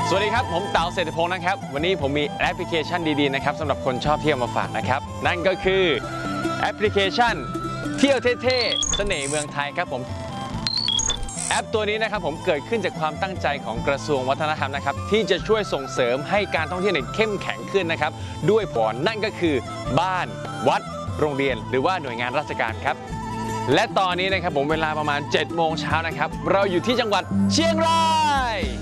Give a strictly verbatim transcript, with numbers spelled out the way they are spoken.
สวัสดีครับผมเต๋าเศรษฐพงศ์นะครับวันนี้ผมมีแอปพลิเคชันดีๆนะครับสำหรับคนชอบเที่ยวมาฝากนะครับนั่นก็คือแอปพลิเคชันเที่ยวเท่ๆเสน่ห์เมืองไทยครับผมแอปตัวนี้นะครับผมเกิดขึ้นจากความตั้งใจของกระทรวงวัฒนธรรมนะครับที่จะช่วยส่งเสริมให้การท่องเที่ยวเนี่ยเข้มแข็งขึ้นนะครับด้วยผลนั่นก็คือบ้านวัดโรงเรียนหรือว่าหน่วยงานราชการครับและตอนนี้นะครับผมเวลาประมาณเจ็ดโมงเช้านะครับเราอยู่ที่จังหวัดเชียงราย